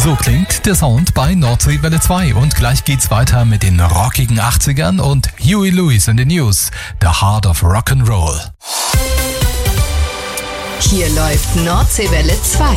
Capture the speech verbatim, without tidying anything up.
So klingt der Sound bei Nordseewelle zwei und gleich geht's weiter mit den rockigen achtzigern und Huey Lewis in the News, The Heart of Rock'n'Roll. Hier läuft Nordseewelle zwei.